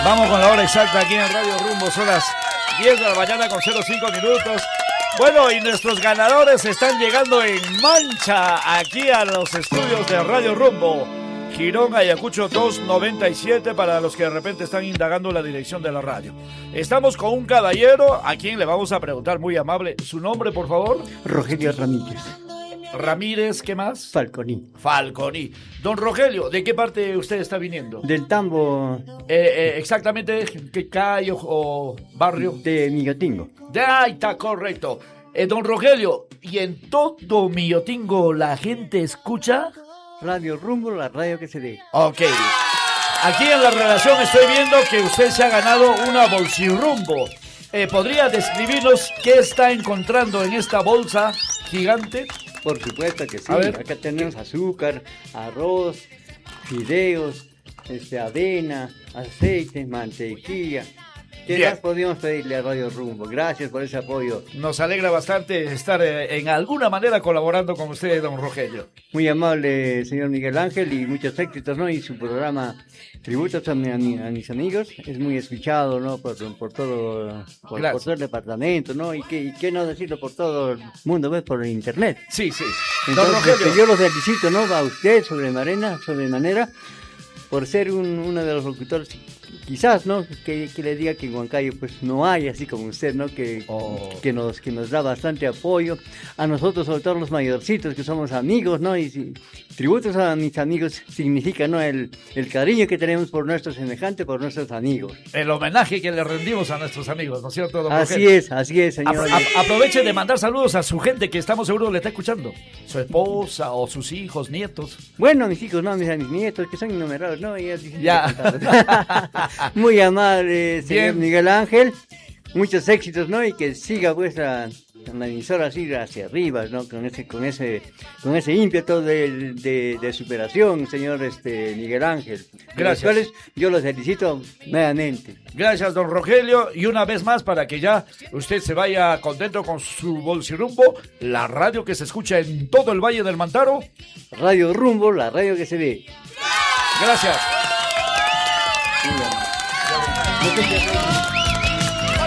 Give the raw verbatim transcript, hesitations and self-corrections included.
Vamos con la hora exacta aquí en Radio Rumbo, son las diez de la mañana con cero cinco minutos. Bueno, y nuestros ganadores están llegando en mancha aquí a los estudios de Radio Rumbo. Girón, Ayacucho doscientos noventa y siete, para los que de repente están indagando la dirección de la radio. Estamos con un caballero a quien le vamos a preguntar, muy amable, ¿su nombre, por favor? Rogelio Ramírez. Ramírez, ¿qué más? Falconi. Falconi. Don Rogelio, ¿de qué parte usted está viniendo? Del Tambo. Eh, eh, exactamente, ¿qué calle o, o barrio? De Millotingo. De ahí está correcto. Eh, don Rogelio, ¿y en todo Millotingo la gente escucha? Radio Rumbo, la radio que se dé. Ok. Aquí en la relación estoy viendo que usted se ha ganado una bolsirrumbo. Eh, ¿Podría describirnos qué está encontrando en esta bolsa gigante? Por supuesto que sí. A ver. Acá tenemos azúcar, arroz, fideos, este, avena, aceite, mantequilla. ¿Qué Bien. más podríamos pedirle a Radio Rumbo? Gracias por ese apoyo. Nos alegra bastante estar eh, en alguna manera colaborando con usted, don Rogelio. Muy amable, señor Miguel Ángel, y muchos éxitos, ¿no? Y su programa Tributos a, mi- a mi- a mis amigos es muy escuchado, ¿no? Por, por todo por, por todo el departamento, ¿no? Y qué, y qué no decirlo, por todo el mundo, ¿ves? Por el internet. Sí, sí. Don Entonces, Rogelio. este, yo los felicito, ¿no? A usted, sobremanera, sobremanera, por ser un, uno de los locutores, quizás, ¿no? Que, que le diga que en Huancayo, pues, no hay así como usted, ¿no? Que, Oh. que, nos, que nos da bastante apoyo. A nosotros, sobre todo los mayorcitos, que somos amigos, ¿no? Y si, tributos a mis amigos significa, ¿no? El, el cariño que tenemos por nuestros semejantes, por nuestros amigos. El homenaje que le rendimos a nuestros amigos, ¿no es cierto, don Así Rogelio? es, así es, señor. Apro- a- aproveche de mandar saludos a su gente que estamos seguros le está escuchando. Su esposa o sus hijos, nietos. Bueno, mis hijos, no, mis, mis nietos, que son innumerables, ¿no? Ya. Ya. Muy amable, señor Bien. Miguel Ángel. Muchos éxitos, ¿no? Y que siga vuestra la emisora así hacia arriba, ¿no? Con ese, con ese, con ese ímpetu de, de, de superación, señor este Miguel Ángel. Gracias. De los cuales yo los felicito nuevamente. Gracias, don Rogelio. Y una vez más, para que ya usted se vaya contento con su bolsirrumbo, la radio que se escucha en todo el Valle del Mantaro. Radio Rumbo, la radio que se ve. Gracias. Muy amable.